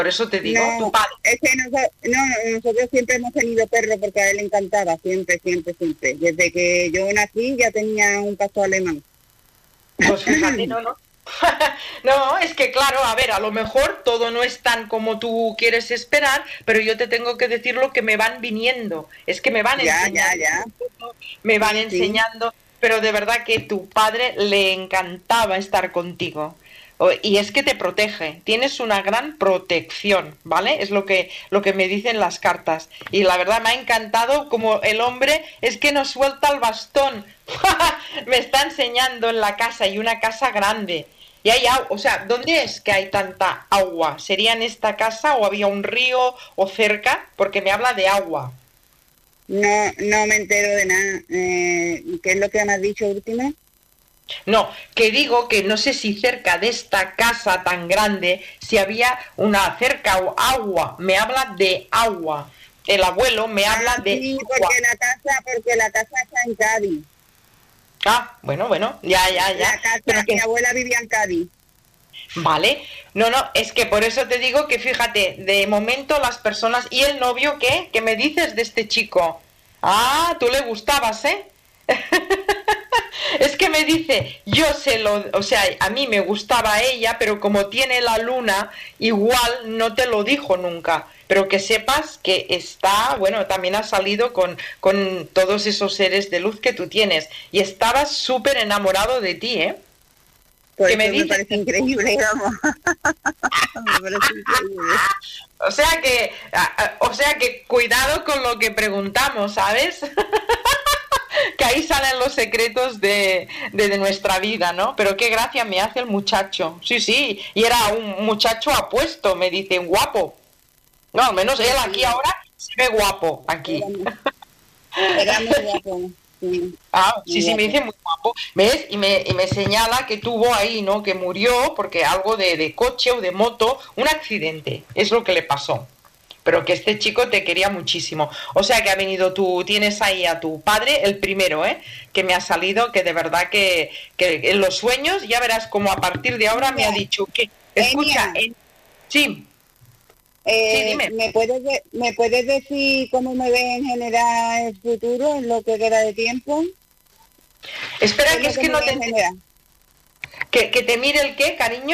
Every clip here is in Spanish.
Por eso te digo, No, tu padre. es que nosotros siempre hemos tenido perro porque a él le encantaba, siempre, siempre, siempre. Desde que yo nací ya tenía un pastor alemán. Pues fíjate, no. No, es que claro, a ver, a lo mejor todo no es tan como tú quieres esperar, pero yo te tengo que decir lo que me van viniendo. Es que me van Ya, ya, enseñando, ya. me van Sí, sí. enseñando, pero de verdad que tu padre le encantaba estar contigo. Y es que te protege, tienes una gran protección, ¿vale? Es lo que me dicen las cartas. Y la verdad me ha encantado como el hombre es que no suelta el bastón. Me está enseñando en la casa y una casa grande. Y hay agua, o sea, ¿dónde es que hay tanta agua? ¿Sería en esta casa o había un río o cerca? Porque me habla de agua. No, no me entero de nada. ¿Qué es lo que me has dicho última? No, que digo que no sé si cerca de esta casa tan grande, si había una cerca o agua. Me habla de agua. El abuelo me habla de Sí, agua. porque la casa está en Cádiz. Ah, bueno, ya. La casa, Pero mi que, abuela vivía en Cádiz. vale. No, es que por eso te digo que fíjate, de momento las personas... ¿Y el novio qué? ¿Qué me dices de este chico? Ah, tú le gustabas, ¿eh? Es que me dice, o sea, a mí me gustaba ella, pero como tiene la luna, igual no te lo dijo nunca. Pero que sepas que está, bueno, también ha salido con todos esos seres de luz que tú tienes. Y estaba súper enamorado de ti, ¿eh? Por Que me eso me dice, parece increíble, vamos. Me parece increíble. o sea que cuidado con lo que preguntamos, ¿sabes? Que ahí salen los secretos de nuestra vida, ¿no? Pero qué gracia me hace el muchacho. Sí, y era un muchacho apuesto, me dicen, guapo. No, al menos él aquí Sí, ahora se ve guapo, aquí. era era muy guapo. Sí, Ah, muy sí, me guapo. dice muy guapo. ¿Ves? Y me señala que tuvo ahí, ¿no? Que murió porque algo de coche o de moto, un accidente, es lo que le pasó. Pero que este chico te quería muchísimo. O sea que ha venido tú, tienes ahí a tu padre, el primero, ¿eh? Que me ha salido, que de verdad que en los sueños, ya verás como a partir de ahora me Mira, ha dicho que, escucha, Enia, sí, sí, dime. ¿me puedes decir cómo me ves en general el futuro, en lo que queda de tiempo? ¿Qué Espera, es que lo es que que me no ves te... en general? Que te mire el qué, cariño.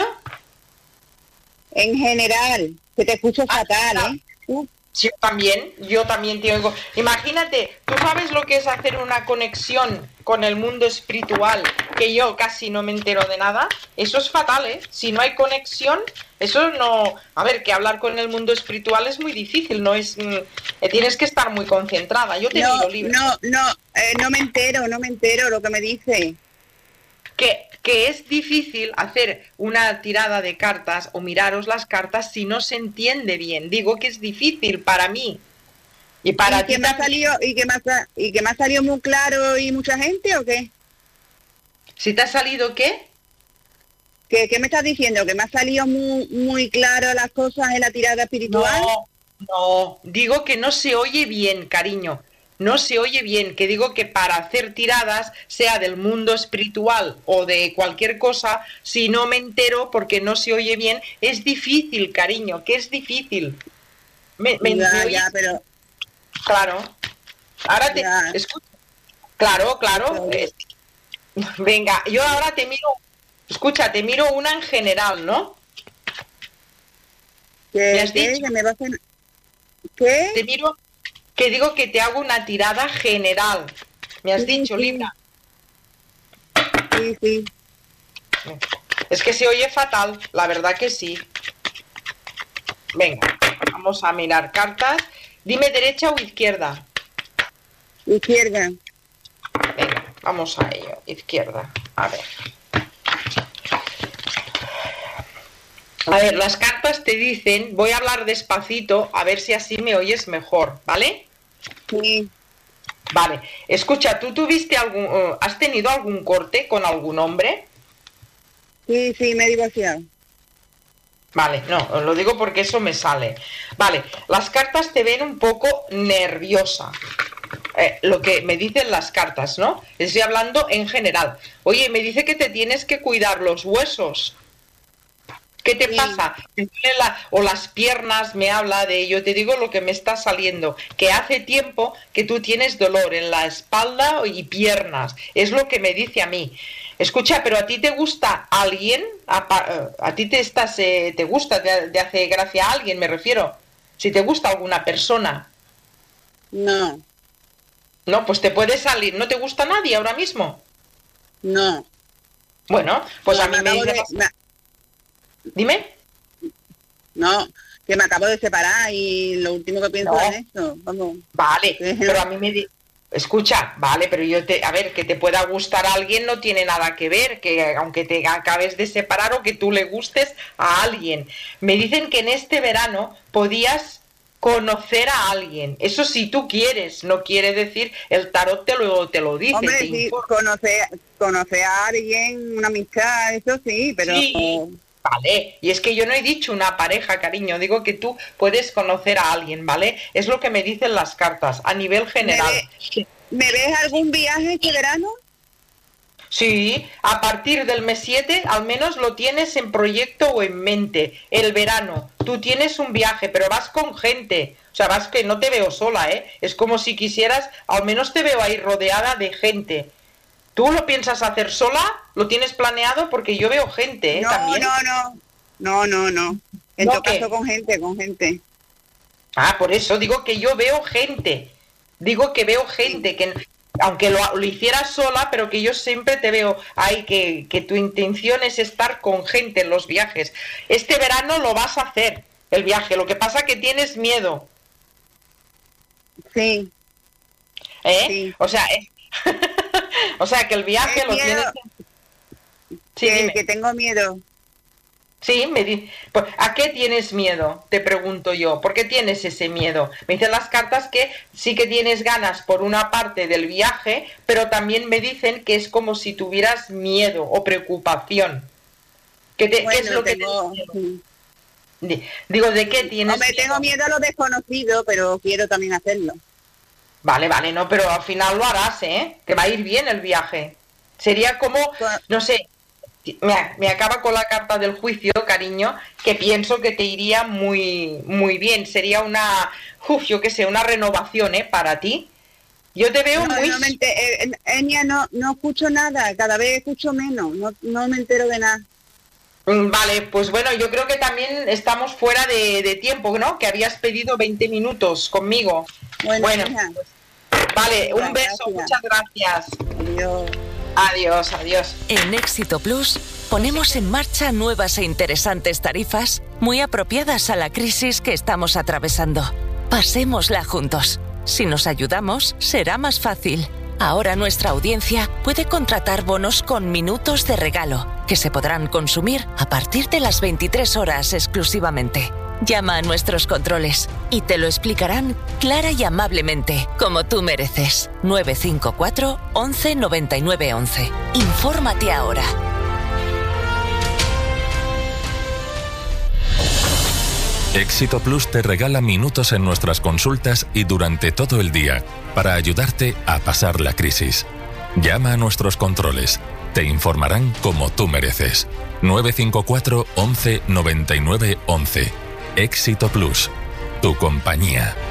En general, que te escucho Ah, fatal, claro. ¿eh? Uf, Sí, yo también te oigo. Imagínate, tú sabes lo que es hacer una conexión con el mundo espiritual, que yo casi no me entero de nada. Eso es fatal, ¿eh? Si no hay conexión, eso no... A ver, que hablar con el mundo espiritual es muy difícil, no es... tienes que estar muy concentrada. Yo te no, miro libre. no me entero lo que me dice. Que es difícil hacer una tirada de cartas o miraros las cartas si no se entiende bien. Digo que es difícil para mí y ¿Y para que ti me ha también. salido, y que me ha salido muy claro y mucha gente o qué? Si te ha salido qué, ¿Qué me estás diciendo? ¿Que me ha salido muy, muy claro las cosas en la tirada espiritual? no, no, digo que no se oye bien, cariño. No se oye bien, que digo que para hacer tiradas, sea del mundo espiritual o de cualquier cosa, si no me entero porque no se oye bien, es difícil, cariño, que es difícil. ¿Me Ya, oyes? ya, pero Claro. Ahora te ya, escucho. Claro, claro. pero Venga, yo ahora te miro, escucha, te miro una en general, ¿no? Me has dicho, que me va a hacer, ¿qué? te miro, que digo que te hago una tirada general. Me has Sí, dicho, sí, Libra. sí, sí. Es que se oye fatal, la verdad que sí. Venga, vamos a mirar cartas. Dime derecha o izquierda. Izquierda. Venga, vamos a ello. Izquierda. A ver. A ver, las cartas te dicen, voy a hablar despacito, a ver si así me oyes mejor, ¿vale? Sí, Vale. Escucha, ¿tú has tenido algún corte con algún hombre? sí, me he divorciado. Vale, no, lo digo porque eso me sale. Vale, las cartas te ven un poco nerviosa. Lo que me dicen las cartas, ¿no? Estoy hablando en general. Oye, me dice que te tienes que cuidar los huesos. ¿Qué te Sí. pasa? Me duele o las piernas, me habla de ello. Te digo lo que me está saliendo, que hace tiempo que tú tienes dolor en la espalda y piernas. Es lo que me dice a mí. Escucha, pero ¿a ti te gusta alguien? ¿A ti te gusta, te hace gracia a alguien, me refiero? Si te gusta alguna persona. No, No, pues te puede salir. ¿No te gusta nadie ahora mismo? no. Bueno, pues No, a mí me acabo dice... Dime. No, que me acabo de separar y lo último que pienso No. es eso. Vamos. Vale, Sí. pero a mí me... Escucha, vale, pero a ver, que te pueda gustar a alguien no tiene nada que ver, que aunque te acabes de separar o que tú le gustes a alguien. Me dicen que en este verano podías conocer a alguien. Eso si tú quieres, no quiere decir, el tarot te lo dice. Hombre, te sí, informa. conocer a alguien, una amistad, eso sí, pero... Sí. Vale, y es que yo no he dicho una pareja, cariño, digo que tú puedes conocer a alguien, ¿vale? Es lo que me dicen las cartas, a nivel general. ¿Me ves algún viaje este verano? Sí, a partir del mes 7 al menos lo tienes en proyecto o en mente. El verano, tú tienes un viaje, pero vas con gente. O sea, vas que no te veo sola, ¿eh? Es como si quisieras, al menos te veo ahí rodeada de gente. ¿Tú lo piensas hacer sola? ¿Lo tienes planeado? Porque yo veo gente, ¿eh? No, También. no. En ¿No todo qué? caso con gente. Ah, por eso digo que yo veo gente. Digo que veo gente, que aunque lo hicieras sola, pero que yo siempre te veo ahí, que tu intención es estar con gente en los viajes. Este verano lo vas a hacer, el viaje. Lo que pasa que tienes miedo, Sí, ¿eh? sí. O sea, o sea que el viaje Es lo miedo. tienes... Sí, dime. Que tengo miedo. Sí, pues, ¿a qué tienes miedo? Te pregunto yo. ¿Por qué tienes ese miedo? Me dicen las cartas que sí que tienes ganas por una parte del viaje, pero también me dicen que es como si tuvieras miedo o preocupación. ¿Qué es lo que tengo... tienes miedo? Digo, ¿de qué tienes Hombre, miedo? tengo miedo a lo desconocido, pero quiero también hacerlo. Vale, no, pero al final lo harás, ¿eh? Que va a ir bien el viaje. Sería como, no sé... Me acaba con la carta del juicio, cariño, que pienso que te iría muy muy bien. Sería una, yo qué sé, una renovación, para ti. Yo te veo muy... Enya, no escucho nada, cada vez escucho menos, no me entero de nada. Vale, pues bueno, yo creo que también estamos fuera de tiempo, ¿no? Que habías pedido 20 minutos conmigo. Bueno, vale, un beso, gracias. muchas gracias. Adiós. Adiós. En Éxito Plus ponemos en marcha nuevas e interesantes tarifas muy apropiadas a la crisis que estamos atravesando. Pasémosla juntos. Si nos ayudamos, será más fácil. Ahora nuestra audiencia puede contratar bonos con minutos de regalo, que se podrán consumir a partir de las 23 horas exclusivamente. Llama a nuestros controles y te lo explicarán clara y amablemente, como tú mereces. 954 11 99 11. Infórmate ahora. Éxito Plus te regala minutos en nuestras consultas y durante todo el día para ayudarte a pasar la crisis. Llama a nuestros controles. Te informarán como tú mereces. 954 11 99 11. Éxito Plus. Tu compañía.